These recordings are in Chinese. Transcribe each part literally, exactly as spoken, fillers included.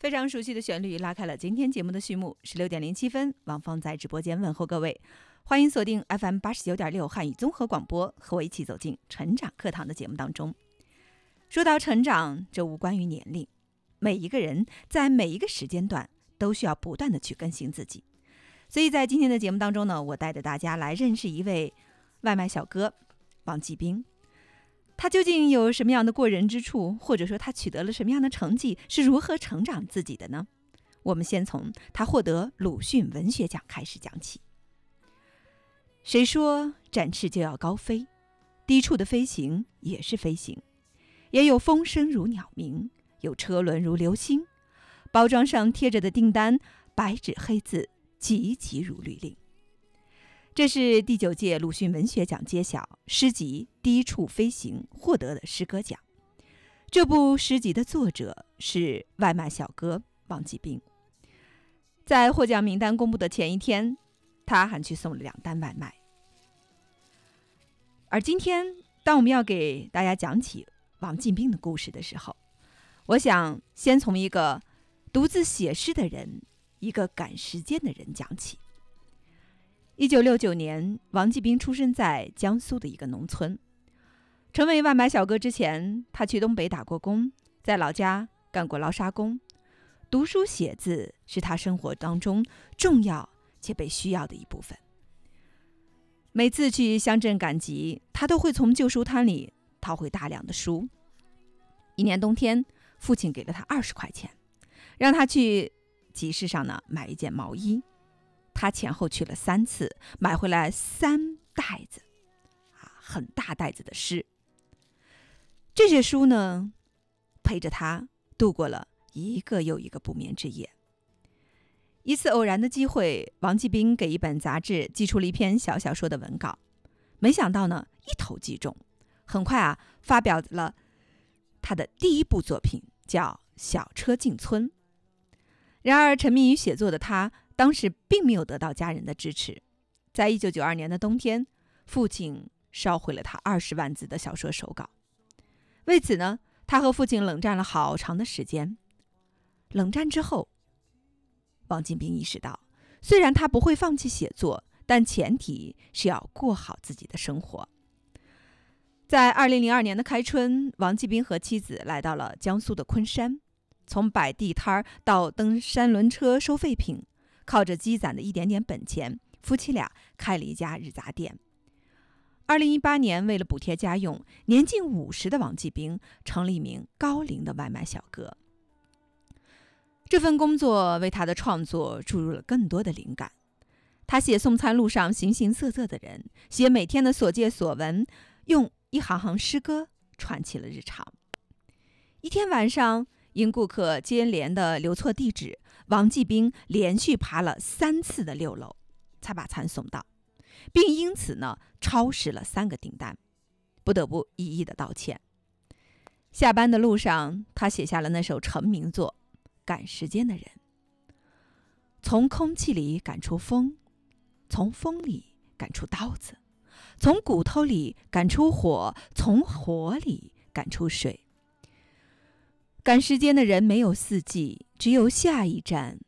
非常熟悉的旋律拉开了今天节目的序幕。十六点零七分，王芳在直播间问候各位，欢迎锁定 F M 八十九点六汉语综合广播，和我一起走进成长课堂的节目当中。说到成长，这无关于年龄，每一个人在每一个时间段都需要不断的去更新自己。所以在今天的节目当中呢，我带着大家来认识一位外卖小哥王继兵。他究竟有什么样的过人之处，或者说他取得了什么样的成绩，是如何成长自己的呢？我们先从他获得鲁迅文学奖开始讲起。谁说展翅就要高飞？低处的飞行也是飞行，也有风声如鸟鸣，有车轮如流星，包装上贴着的订单白纸黑字，急急如律令。这是第九届鲁迅文学奖揭晓，诗集《低处飞行》获得的诗歌奖。这部诗集的作者是外卖小哥王继兵。在获奖名单公布的前一天，他还去送了两单外卖。而今天，当我们要给大家讲起王继兵的故事的时候，我想先从一个独自写诗的人，一个赶时间的人讲起。一九六九年，王继兵出生在江苏的一个农村。成为外卖小哥之前，他去东北打过工，在老家干过捞沙工。读书写字是他生活当中重要且被需要的一部分。每次去乡镇赶集，他都会从旧书摊里掏回大量的书。一年冬天，父亲给了他二十块钱，让他去集市上呢买一件毛衣。他前后去了三次，买回来三袋子啊，很大袋子的诗。这些书呢，陪着他度过了一个又一个不眠之夜。一次偶然的机会，王继兵给一本杂志寄出了一篇小小说的文稿，没想到呢，一投即中，很快啊，发表了他的第一部作品，叫《小车进村》。然而，沉迷于写作的他，当时并没有得到家人的支持。在一九九二年的冬天，父亲烧毁了他二十万字的小说手稿。为此呢，他和父亲冷战了好长的时间。冷战之后，王继兵意识到，虽然他不会放弃写作，但前提是要过好自己的生活。在二零零二年的开春，王继兵和妻子来到了江苏的昆山，从摆地摊到蹬三轮车收废品，靠着积攒的一点点本钱，夫妻俩开了一家日杂店。二零一八年，为了补贴家用，年近五十的王继兵成了一名高龄的外卖小哥。这份工作为他的创作注入了更多的灵感。他写送餐路上形形色色的人，写每天的所见所闻，用一行行诗歌串起了日常。一天晚上，因顾客接连的留错地址，王继兵连续爬了三次的六楼，才把餐送到，并因此呢超时了三个订单，不得不一一的道歉。下班的路上，他写下了那首成名作《赶时间的人》。从空气里赶出风，从风里赶出刀子，从骨头里赶出火，从火里赶出水。赶时间的人没有四季，只有下一站。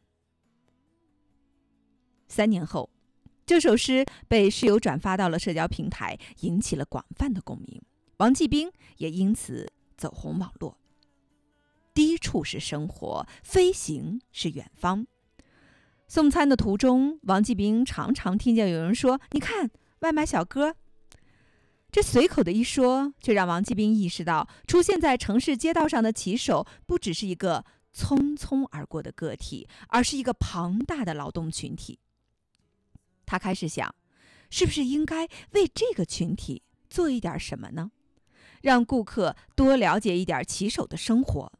三年后，这首诗被室友转发到了社交平台，引起了广泛的共鸣。王继兵也因此走红网络。低处是生活，飞行是远方。送餐的途中，王继兵常常听见有人说：“你看，外卖小哥。”这随口的一说，却让王继兵意识到，出现在城市街道上的骑手不只是一个匆匆而过的个体，而是一个庞大的劳动群体。他开始想，是不是应该为这个群体做一点什么呢？让顾客多了解一点骑手的生活，